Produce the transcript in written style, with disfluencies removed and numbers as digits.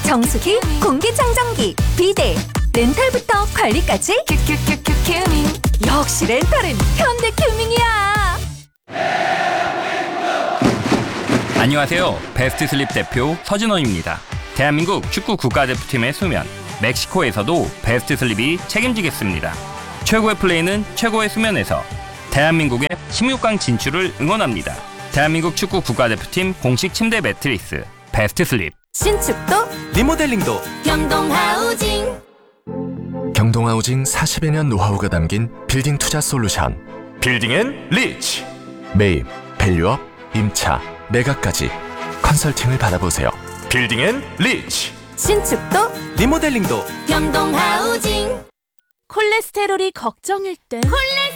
정수기, 공기청정기, 비데, 렌탈부터 관리까지 큐큐큐큐 큐밍. 역시 렌탈은 현대큐밍이야. 안녕하세요. 베스트슬립 대표 서진원입니다. 대한민국 축구 국가대표팀의 수면, 멕시코에서도 베스트슬립이 책임지겠습니다. 최고의 플레이는 최고의 수면에서. 대한민국의 16강 진출을 응원합니다. 대한민국 축구 국가대표팀 공식 침대 매트리스 베스트슬립. 신축도 리모델링도 경동하우징. 경동하우징 40여 년 노하우가 담긴 빌딩 투자 솔루션. 빌딩앤리치. 매입, 밸류업, 임차, 매각까지 컨설팅을 받아보세요. 빌딩앤리치. 신축도 리모델링도 경동하우징. 콜레스테롤이 걱정일 땐